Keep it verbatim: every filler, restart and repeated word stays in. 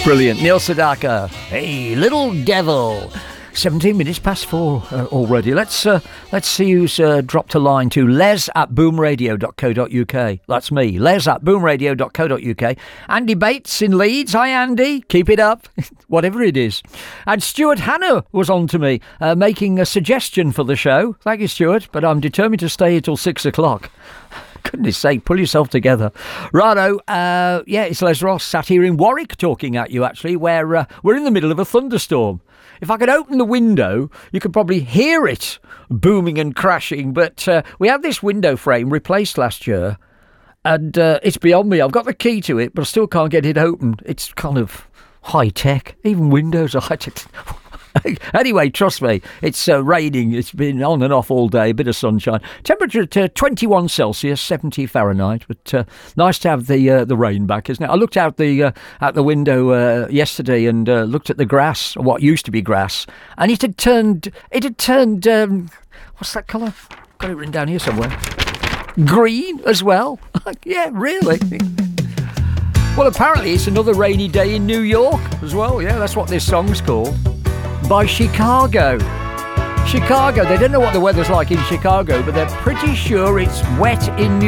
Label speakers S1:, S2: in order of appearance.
S1: Brilliant. Neil Sedaka. Hey, little devil. seventeen minutes past four uh, already. Let's uh, let's see who's uh, dropped a line to les at boomradio dot co dot uk. That's me, les at boomradio dot co dot uk. Andy Bates in Leeds. Hi, Andy. Keep it up, whatever it is. And Stuart Hanna was on to me, uh, making a suggestion for the show. Thank you, Stuart, but I'm determined to stay until six o'clock. Goodness sake, pull yourself together. Righto, uh, yeah, it's Les Ross sat here in Warwick talking at you, actually, where uh, we're in the middle of a thunderstorm. If I could open the window, you could probably hear it booming and crashing, but uh, we had this window frame replaced last year, and uh, it's beyond me. I've got the key to it, but I still can't get it open. It's kind of high-tech. Even windows are high-tech. Anyway, trust me, it's uh, raining. It's been on and off all day, a bit of sunshine. Temperature at uh, twenty-one Celsius, seventy Fahrenheit, but uh, nice to have the uh, the rain back, isn't it? I looked out the uh, out the window uh, yesterday and uh, looked at the grass, what used to be grass, and it had turned, it had turned, um, what's that colour? Got it written down here somewhere. Green as well. Yeah, really. Well, apparently it's another rainy day in New York as well. Yeah, that's what this song's called. By Chicago. Chicago, they don't know what the weather's like in Chicago, but they're pretty sure it's wet in New